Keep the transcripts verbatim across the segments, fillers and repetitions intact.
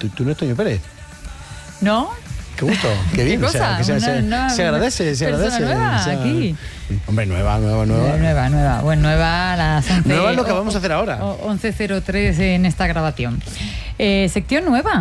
tú, tú no eres Toño Pérez. ¿No? Qué gusto, qué bien. ¿Qué O sea, cosa? que se, Una- se, una- se agradece, se persona agradece. nueva o sea, aquí. Hombre, nueva, nueva, nueva. Nueva, nueva. Bueno, nueva a las once. Nueva es lo que vamos a hacer ahora. once cero tres en esta grabación. Eh, sección nueva.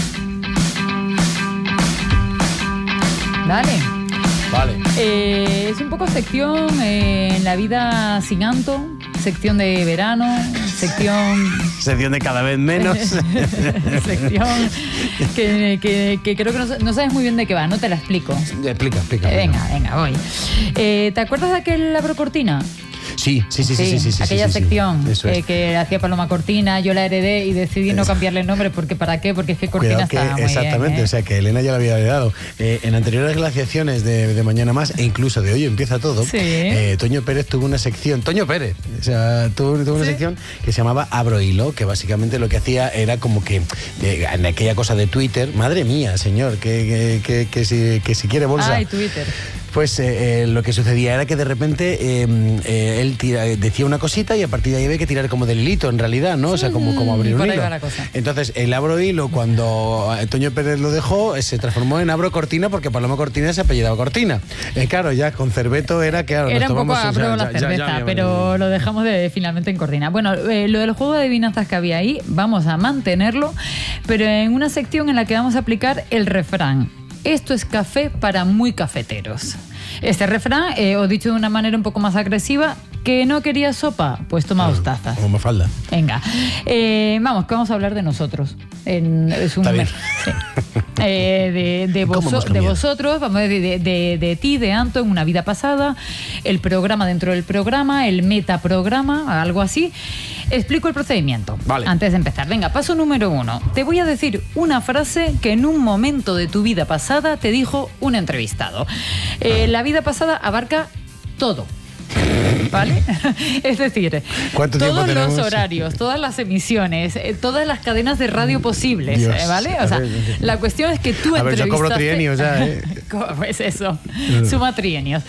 Dale. Vale. Eh, es un poco sección eh, en la vida sin Anto, sección de verano, sección... Sección de cada vez menos. sección que, que, que creo que no, no sabes muy bien de qué va, no te la explico. Explica, explica. Eh, venga, venga, voy. Eh, ¿Te acuerdas de aquel Abro Cortina? Sí, sí, sí, sí, sí, sí, sí, aquella sí, sí, sección sí. Eso es. eh, que hacía Paloma Cortina, yo la heredé y decidí no cambiarle el nombre porque ¿para qué? Porque es que Cortina Cuidado que, estaba muy exactamente, bien, ¿eh? o sea que Elena ya la había heredado. Eh, en anteriores glaciaciones de, de Mañana Más, e incluso de Hoy Empieza Todo, Sí. eh, Toño Pérez tuvo una sección, Toño Pérez, o sea, tuvo, tuvo una Sí. sección que se llamaba Abro Hilo, que básicamente lo que hacía era como que, eh, en aquella cosa de Twitter, madre mía, señor, que, que, que, que, si, que si quiere bolsa. Ay, Twitter. Pues eh, eh, lo que sucedía era que de repente eh, eh, él tira, decía una cosita y a partir de ahí había que tirar como del hilito, en realidad, ¿no? O sea, como, como abrir un Por ahí hilo. va la cosa. Entonces, el Abro Hilo, cuando Toño Pérez lo dejó, eh, se transformó en Abro Cortina porque Paloma Cortina se apellidaba Cortina. Eh, claro, ya con Cerveto era que... Claro, Era nos un poco tomamos, o sea, abro la ya- ya- cerveza, ya- ya- pero lo dejamos de, finalmente en Cortina. Bueno, eh, lo del juego de adivinanzas que había ahí, vamos a mantenerlo, pero en una sección en la que vamos a aplicar el refrán. Esto es café para muy cafeteros. Este refrán, eh, os dicho de una manera un poco más agresiva, que no quería sopa, pues toma dos tazas. Como Mafalda. Venga, eh, vamos, que vamos a hablar de nosotros. En, es un Está bien. sí. eh, de, de, ¿Cómo voso- hemos de cambiado? vosotros, vamos a decir, de, de, de ti, de Anto, en una vida pasada, el programa dentro del programa, el metaprograma, algo así. Explico el procedimiento Vale. antes de empezar. Venga, paso número uno. Te voy a decir una frase que en un momento de tu vida pasada te dijo un entrevistado. Eh, la vida pasada abarca todo. ¿Vale? Es decir, ¿Cuánto tiempo todos los tenemos? horarios, todas las emisiones, eh, todas las cadenas de radio posibles, Dios. eh, ¿vale? O sea, A ver, la cuestión es que tú A ver, yo cobro entrevistaste- trienios ya, ¿eh? Pues eso, suma trienios.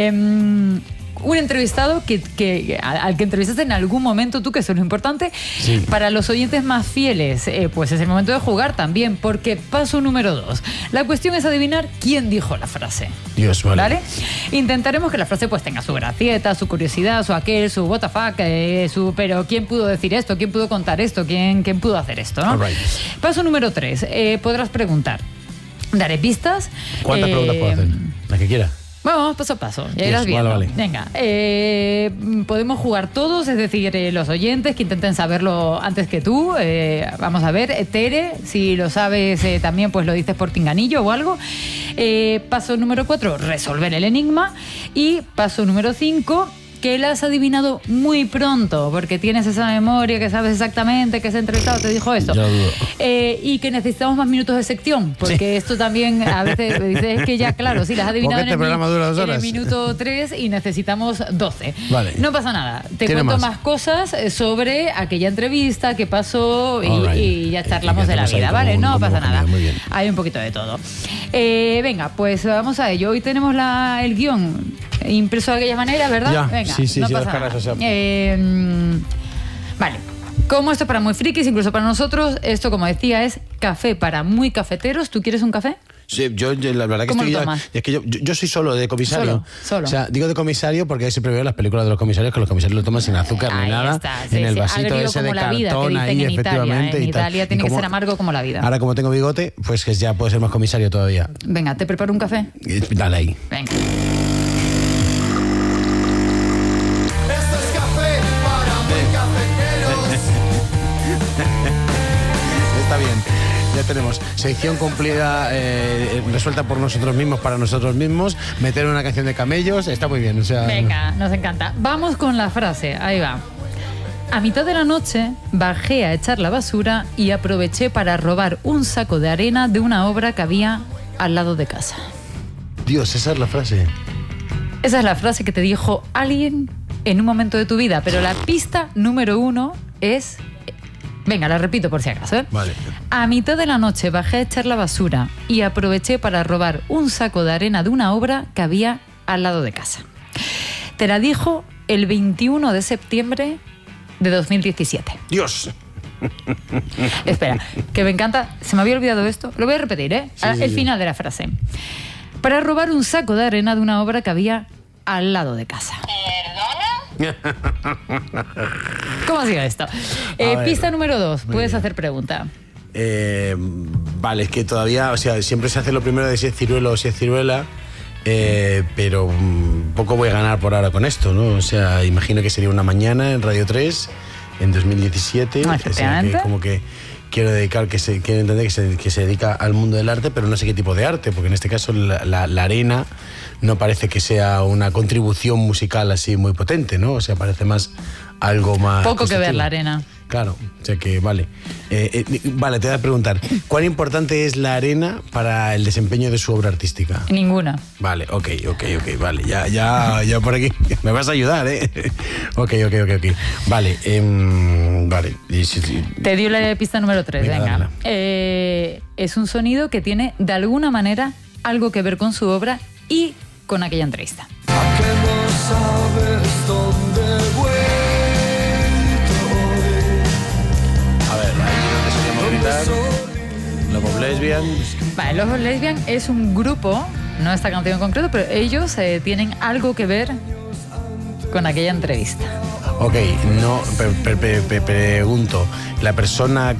Em, un entrevistado que, que, al que entrevistaste en algún momento tú, que eso es lo importante. Sí. Para los oyentes más fieles, eh, pues es el momento de jugar también, porque paso número dos. La cuestión es adivinar quién dijo la frase. Dios, vale. ¿Vale? Intentaremos que la frase pues tenga su gracieta, su curiosidad, su aquel, su what the fuck, eh, su pero ¿quién pudo decir esto? ¿Quién pudo contar esto? ¿Quién, quién pudo hacer esto? ¿no? All right. Paso número tres. Eh, podrás preguntar. Daré pistas. ¿Cuántas eh, preguntas puedo hacer? La que quiera. Bueno, vamos paso a paso, ya Yes, irás vale, viendo. vale. Venga, eh, podemos jugar todos, es decir, eh, los oyentes que intenten saberlo antes que tú. Eh, vamos a ver, eh, Tere, si lo sabes eh, también, pues lo dices por pinganillo o algo. Eh, paso número cuatro, resolver el enigma. Y paso número cinco, que la has adivinado muy pronto, porque tienes esa memoria, que sabes exactamente que ese entrevistado te dijo esto. Ya dudo. Eh, y que necesitamos más minutos de sección, porque Sí. esto también a veces me dices es que ya, claro, sí, las has adivinado Porque en este el, mi- programa dura dos en el horas. minuto tres y necesitamos doce. Vale. No pasa nada. Te Tiene cuento más. más. cosas eh, sobre aquella entrevista que pasó y, All right. y ya charlamos Y de la hacemos ahí vida, como ¿vale? un- No como pasa un nada. camino, muy bien. Hay un poquito de todo. Eh, venga, pues vamos a ello. Hoy tenemos la, el guión impreso de aquella manera, ¿verdad? Ya, venga, sí, sí, no sí, pasa las caras, nada. o sea. Eh, mm, vale. Como esto es para muy frikis, incluso para nosotros, esto, como decía, es café para muy cafeteros. ¿Tú quieres un café? Sí, yo, yo, la verdad que ¿Cómo estoy lo ya, tomas? es que yo, yo, yo soy solo de comisario. Solo, solo. O sea, digo de comisario porque ahí siempre veo las películas de los comisarios que los comisarios lo toman sin azúcar Ahí ni nada. está, sí, en el sí, vasito agrio ese como de la vida, que cartón dicen ahí, en Italia, efectivamente. en y tal. Italia tiene Y que como- ser amargo como la vida. Ahora, como tengo bigote, pues que ya puedo ser más comisario todavía. Venga, ¿te preparo un café? Y dale ahí. Venga. Esto es café para muy cafeteros. Está bien. Ya tenemos sección cumplida, eh, resuelta por nosotros mismos, para nosotros mismos. Meter una canción de camellos, está muy bien. O sea, Venga, nos encanta. Vamos con la frase, ahí va. A mitad de la noche bajé a echar la basura y aproveché para robar un saco de arena de una obra que había al lado de casa. Dios, esa es la frase. Esa es la frase que te dijo alguien en un momento de tu vida, pero la pista número uno es... Venga, la repito por si acaso, ¿eh? Vale. A mitad de la noche bajé a echar la basura y aproveché para robar un saco de arena de una obra que había al lado de casa. Te la dijo el veintiuno de septiembre de dos mil diecisiete. Dios. Espera, que me encanta. Se me había olvidado esto. Lo voy a repetir, ¿eh? Sí, sí, El sí. final de la frase. Para robar un saco de arena de una obra que había al lado de casa. ¿Cómo ha sido esto? Eh, ver, pista número dos. muy Puedes bien. hacer pregunta. Eh, vale, es que todavía, o sea, siempre se hace lo primero de si es ciruelo o si es ciruela, eh, pero mm, poco voy a ganar por ahora con esto, ¿no? O sea, imagino que sería una mañana en Radio tres, en dos mil diecisiete, Ah, o sea, que efectivamente. como que quiero dedicar, que se, quiero entender que se, que se dedica al mundo del arte, pero no sé qué tipo de arte, porque en este caso la, la, la arena no parece que sea una contribución musical así muy potente, ¿no? O sea, parece más algo más... Poco que ver constructivo. la arena. Claro, o sea que vale. Eh, eh, vale, te voy a preguntar, ¿cuán importante es la arena para el desempeño de su obra artística? Ninguna. Vale, ok, ok, ok, vale, ya, ya, ya por aquí. Me vas a ayudar, ¿eh? Ok, ok, ok, ok. Vale, em, vale. Y si- si- Te dio la pista número tres. Venga, Venga. dármela. Eh, es un sonido que tiene de alguna manera algo que ver con su obra y con aquella entrevista. ¿A que no sabes dónde he vuelto hoy? A ver, ahí donde solíamos gritar. Lobo Lesbian. Vale, Los Lesbian es un grupo, no esta canción en concreto, pero ellos eh, tienen algo que ver con aquella entrevista. Ok, no, pe- pe- pe- pe- pregunto, ¿la persona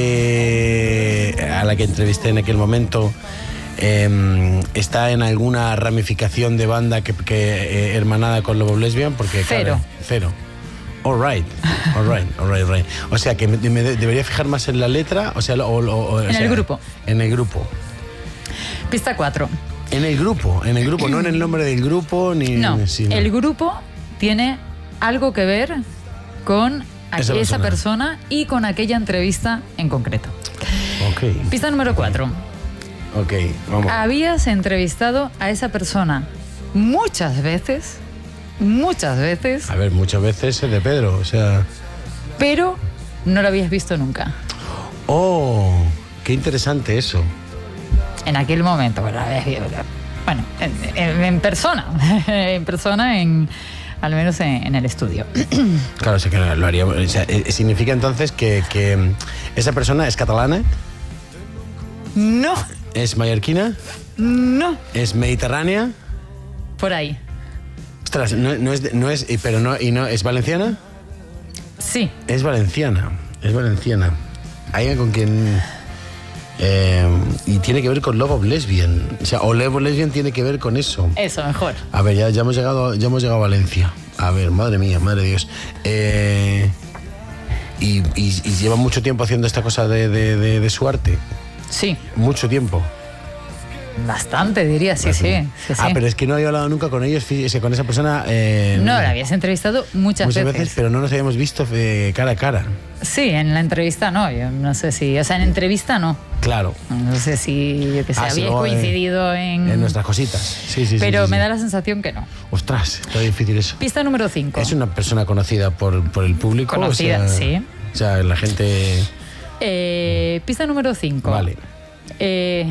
que a la que entrevisté en aquel momento eh, está en alguna ramificación de banda que, que eh, hermanada con Lobo Lesbian? Porque, Cero. claro, cero. All right, all right, all right, all right. O sea, que me, me de- debería fijar más en la letra, o sea, o, o- o- o En el sea, grupo. En el grupo. Pista cuatro. En el grupo, en el grupo, no en el nombre del grupo ni... No, sí, no. el grupo tiene algo que ver con a- Esa esa, persona. persona y con aquella entrevista en concreto. Ok, Pista número cuatro. ok, vamos. Habías entrevistado a esa persona muchas veces, muchas veces, A ver, muchas veces es de Pedro, o sea... pero no lo habías visto nunca. Oh, qué interesante eso. En aquel momento, bueno, eh, bueno, en, en- en persona, en persona, en, al menos en, en el estudio. Claro, o sea, que lo haría. O sea, eh, significa entonces que, que mm, esa persona es catalana, No, es mallorquina, no, es mediterránea. por ahí. Ostras, no, no es, de- no es, y- pero no, y no es valenciana. Sí, Es valenciana, es valenciana. Hay con quien eh, y tiene que ver con Love of Lesbian, o sea, o Love of Lesbian tiene que ver con eso. eso, mejor. A ver, ya, ya hemos llegado, ya hemos llegado a Valencia. A ver, madre mía, madre de Dios. Eh, y, y- y lleva mucho tiempo haciendo esta cosa de, de- de- de su arte. Sí, Mucho tiempo. bastante diría, sí, sí. sí, Ah, sí. pero es que no había hablado nunca con ellos, fí- con esa persona. eh, No, la habías entrevistado muchas, muchas veces. veces, pero no nos habíamos visto eh, cara a cara. Sí, en la entrevista no, yo no sé si, o sea, en entrevista no. Claro. No sé si, yo qué sé, Ah, sí, habíais luego, eh, coincidido en... En nuestras cositas. Sí, sí, sí. pero sí, sí. me da la sensación que no. Ostras, está difícil eso. Pista número cinco. Es una persona conocida por, por el público. Conocida, o sea, sí. O sea, la gente. Eh, pista número cinco. Vale. Eh,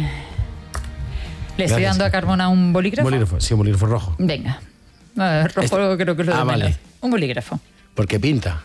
¿Le estoy Gracias. dando a Carmona un bolígrafo? Bolígrafo, sí, un bolígrafo rojo. Venga. Eh, rojo Este- creo que es lo de Ah, menos. vale. Un bolígrafo. Porque pinta.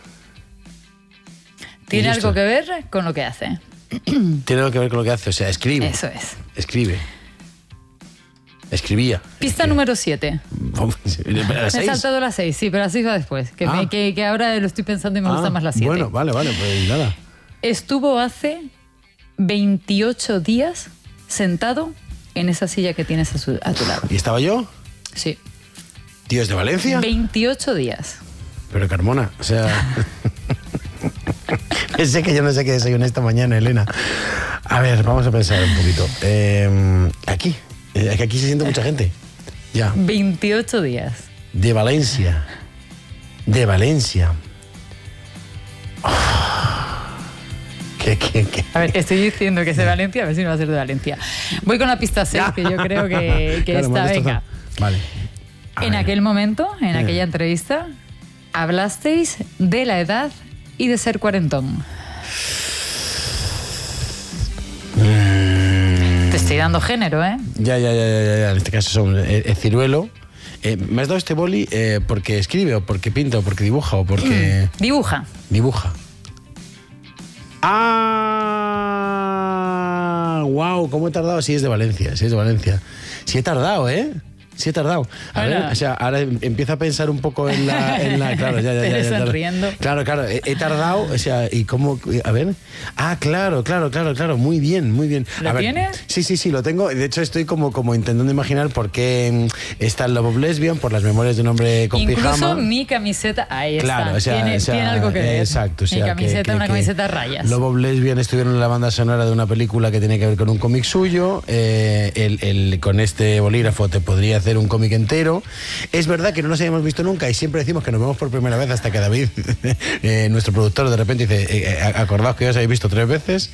Tiene Y listo. algo que ver con lo que hace. Tiene algo que ver con lo que hace. O sea, escribe. Eso es. Escribe. Escribía. Pista número siete. Vamos, ¿a las Me he seis? saltado las seis, sí, pero las seis va después. Que, me- Ah. que, que ahora lo estoy pensando y me gusta Ah, más las siete. Bueno, vale, vale, pues nada. Estuvo hace veintiocho días sentado en esa silla que tienes a, su- a tu lado. ¿Y estaba yo? Sí. ¿Tío es de Valencia? veintiocho días. Pero Carmona, o sea... sé que yo no sé qué desayuné esta mañana, Elena. A ver, vamos a pensar un poquito. Eh, aquí, eh, que aquí se siente mucha gente. Ya. veintiocho días. De Valencia. De Valencia. Oh. ¿Qué, qué, qué? A ver, estoy diciendo que es de Valencia, a ver si no va a ser de Valencia. Voy con la pista seis, que yo creo que, que Claro, está, hemos venga. destrozado. Vale. A En ver. aquel momento, en Eh. aquella entrevista, hablasteis de la edad y de ser cuarentón. Mm, Te estoy dando género, ¿eh? Ya, ya, ya, ya, ya. En este caso son eh, eh, ciruelo. Eh, ¿Me has dado este boli eh, porque escribe o porque pinta o porque dibuja o porque Dibuja. dibuja? ¡Ah! ¡Wow! ¿Cómo he tardado? Sí, es de Valencia, sí, es de Valencia. Sí he tardado, ¿eh? Sí he tardado. A Ahora. ver, o sea, ahora empiezo a pensar un poco en la... En la claro, ya, ya, Te ya, ya, claro. sonriendo. Claro, claro, he, he tardado, o sea, ¿y cómo? A ver. Ah, claro, claro, claro, claro, muy bien, muy bien. ¿Lo A ver, tienes? Sí, sí, sí, lo tengo. De hecho, estoy como, como intentando imaginar por qué mm, está el Love of Lesbian, por las memorias de un hombre con Incluso pijama. mi camiseta, ahí Claro, está, o sea, tiene, o sea, tiene algo que ver. Exacto, o sea, mi camiseta, que- que- una que camiseta a rayas. Love of Lesbian estuvieron en la banda sonora de una película que tiene que ver con un cómic suyo. Eh, el, el- con este bolígrafo te podría hacer un cómic entero. Es verdad que no nos habíamos visto nunca y siempre decimos que nos vemos por primera vez hasta que David, eh, nuestro productor, de repente dice, eh, eh, acordaos que ya os habéis visto tres veces.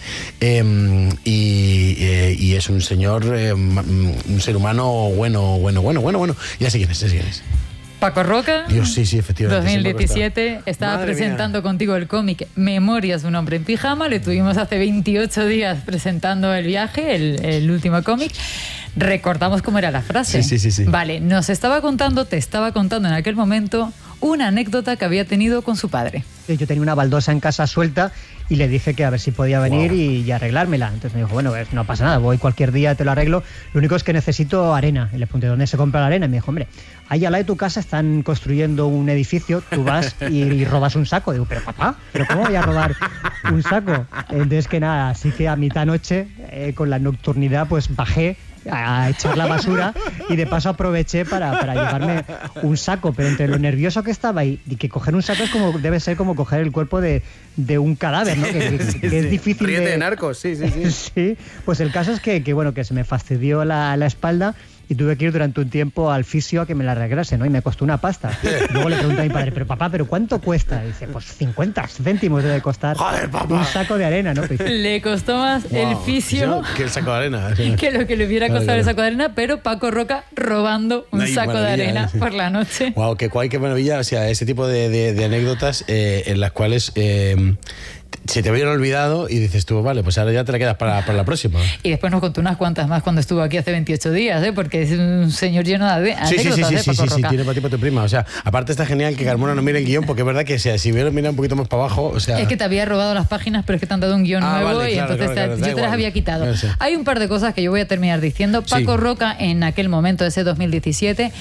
Eh, y, eh, y es un señor, eh, ma- un ser humano bueno, bueno, bueno, bueno, bueno. Ya sé quién es, ya sé quién es. Paco Roca, Dios, sí, sí, efectivamente. dos mil siempre me ha diecisiete, costado. estaba Madre presentando mía. contigo el cómic Memorias de un hombre en pijama. Le tuvimos hace veintiocho días presentando el viaje, el, el último cómic. Recordamos cómo era la frase. Sí, sí, sí, sí. Vale, nos estaba contando, te estaba contando en aquel momento una anécdota que había tenido con su padre. Yo tenía una baldosa en casa suelta y le dije que a ver si podía venir Wow. y, y arreglármela. Entonces me dijo, bueno, pues no pasa nada, voy cualquier día, te lo arreglo. Lo único es que necesito arena. Y le pregunté, ¿dónde se compra la arena? Y me dijo, hombre, ahí al lado de tu casa están construyendo un edificio, tú vas y, y robas un saco. Digo, pero papá, ¿pero cómo voy a robar un saco? Entonces que nada, así que a mitad noche, eh, con la nocturnidad, pues bajé a echar la basura y de paso aproveché para, para llevarme un saco, pero entre lo nervioso que estaba y, y que coger un saco es como debe ser como coger el cuerpo de, de un cadáver, ¿no? Que, que- Sí, que sí. es difícil Ríete de... de narcos, sí, sí, sí. Sí, pues el caso es que, que, bueno, que se me fastidió la, la espalda y tuve que ir durante un tiempo al fisio a que me la arreglase, ¿no? Y me costó una pasta. Luego le pregunté a mi padre, pero papá, ¿pero cuánto cuesta? Y dice, pues cincuenta céntimos debe costar Joder, papá. un saco de arena, ¿no? Pero dice, Le costó más el Wow. fisio Que el saco de arena. que lo que le hubiera Claro, costado el claro. saco de arena, pero Paco Roca robando un Ay, saco de maravilla, arena eh. por la noche. Wow, qué guay, qué maravilla. O sea, ese tipo de, de- de anécdotas eh, en las cuales eh, se te habían olvidado y dices tú, vale, pues ahora ya te la quedas para, para la próxima. Y después nos contó unas cuantas más cuando estuvo aquí hace veintiocho días, ¿eh? Porque es un señor lleno de Sí, sí, sí, anécdotas, sí, ¿eh? sí, Paco sí, sí, Roca. tiene para ti, para tu prima. O sea, aparte está genial que Carmona no mire el guión, porque es verdad que o sea, si hubiera mirado un poquito más para abajo, o sea... Es que te había robado las páginas, pero es que te han dado un guión Ah, nuevo vale, y claro, entonces claro, te- claro, da yo te las igual. había quitado. Ya sé. Hay un par de cosas que yo voy a terminar diciendo. Paco Sí. Roca, en aquel momento, ese dos mil diecisiete,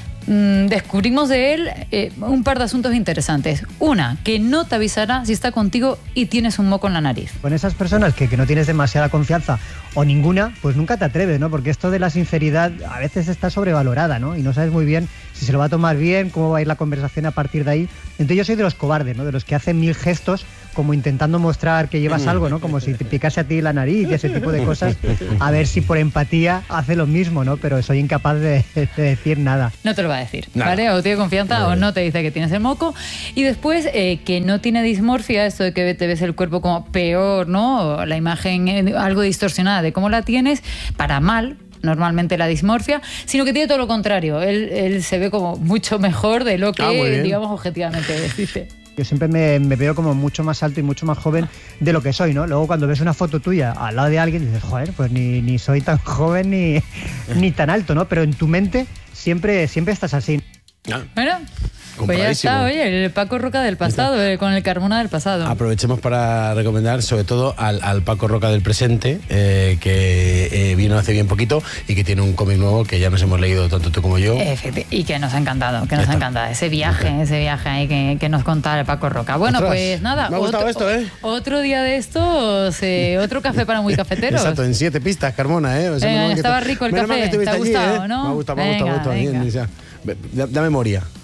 mm, descubrimos de él eh, un par de asuntos interesantes. Una, que no te avisará si está contigo y tienes un moco en la nariz. con esas personas que, que no tienes demasiada confianza o ninguna, pues nunca te atreves, ¿no? Porque esto de la sinceridad a veces está sobrevalorada, ¿no? Y no sabes muy bien si se lo va a tomar bien, cómo va a ir la conversación a partir de ahí. Entonces yo soy de los cobardes, ¿no? De los que hacen mil gestos como intentando mostrar que llevas algo, ¿no? Como si te picase a ti la nariz y ese tipo de cosas, a ver si por empatía hace lo mismo, ¿no? Pero soy incapaz de, de decir nada. No te lo va a decir, Nada. ¿vale? O tiene confianza Nada. o no te dice que tienes el moco. Y después, eh, que no tiene dismorfia, esto de que te ves el cuerpo como peor, ¿no? O la imagen eh, algo distorsionada de cómo la tienes, para mal, normalmente la dismorfia, sino que tiene todo lo contrario. Él, él se ve como mucho mejor de lo que, Ah, muy bien. digamos, objetivamente dice. Yo siempre me, me veo como mucho más alto y mucho más joven de lo que soy, ¿no? Luego cuando ves una foto tuya al lado de alguien dices, joder, pues ni, ni soy tan joven ni, ni tan alto, ¿no? Pero en tu mente siempre, siempre estás así. Ah, Bueno, pues ya Compradísimo. está, oye, el Paco Roca del pasado, eh, con el Carmona del pasado. aprovechemos para recomendar sobre todo al, al Paco Roca del presente, eh, que eh, vino hace bien poquito y que tiene un cómic nuevo que ya nos hemos leído tanto tú como yo. Efecti- Y que nos ha encantado, que nos Ya ha está. encantado ese viaje, ese viaje ahí que, que nos contaba el Paco Roca. Bueno, Ostras, pues nada, me ha gustado otro, esto, ¿eh? otro día de estos, eh, otro café para muy cafeteros. Exacto, en siete pistas, Carmona, ¿eh? O sea, Venga, menos mal que estaba te- rico el menos mal café, que estuviste ¿te ha allí, gustado, ¿eh? no? Me ha gustado, me ha gustado, me ha Venga, gustado. Bien, venga. o sea, da, da memoria.